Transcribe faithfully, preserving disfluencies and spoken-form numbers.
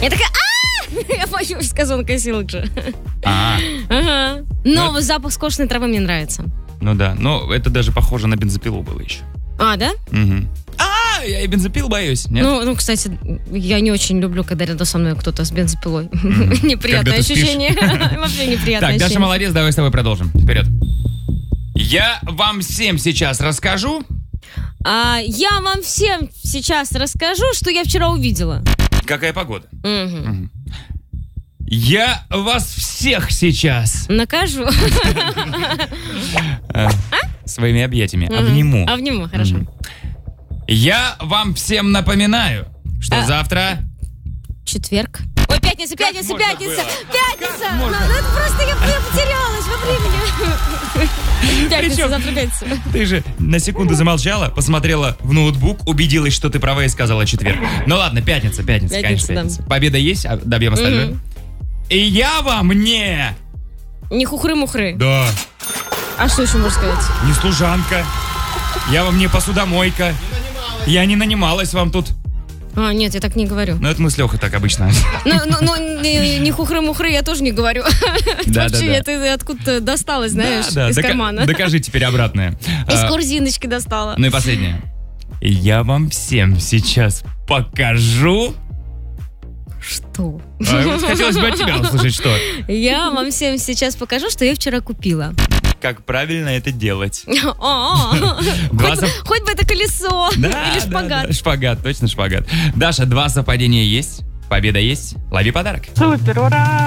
Я такая, а Я боюсь, газонокосилок. А, Ага. Но вот запах скошенной травы мне нравится. ну да. Но это даже похоже на бензопилу было еще. А, да? Угу. А, я и бензопил боюсь. Нет? Ну, ну, кстати, я не очень люблю, когда рядом со мной кто-то с бензопилой. Мгм. Неприятное Когда ты спишь. ощущение. Вообще неприятное Так, Даша ощущение. молодец, давай с тобой продолжим. Вперед. Я вам всем сейчас расскажу, А, я вам всем сейчас расскажу, что я вчера увидела. какая погода. Мгм. Я вас всех сейчас Накажу. э, своими объятиями Мгм. обниму. Обниму, хорошо. Мгм. Я вам всем напоминаю, что А- завтра... Четверг. Ой, пятница, пятница, можно пятница, было? пятница! Как Ну, можно? ну, это просто я, я потерялась во времени. Пятница, Причем- завтра пятница. Ты же на секунду замолчала, посмотрела в ноутбук, убедилась, что ты права и сказала четверг. Ну ладно, пятница, пятница, Пятница, конечно, да. пятница. Победа есть, а добьем остальное. Мгм. И я вам не... Не хухры-мухры. Да, А что еще можно сказать? не служанка. Я вам не посудомойка. Я не нанималась вам тут. А, нет, я так не говорю. Ну, это мы с Лехой так обычно. Ну, ну, ну, не, не хухры-мухры я тоже не говорю. Да, Вообще, да, да. это откуда-то досталось, знаешь, Да, да, из дока- кармана. Докажи теперь обратное. Из А, корзиночки достала. Ну и последнее. Я вам всем сейчас покажу. Что? А, вот хотелось бы от тебя услышать, что. Я вам всем сейчас покажу, что я вчера купила. Как правильно это делать. О, Два Хоть бы- сов- хоть бы это колесо Да, или да, шпагат. да, шпагат, точно шпагат. Даша, два совпадения есть, победа есть. Лови подарок. Супер, ура!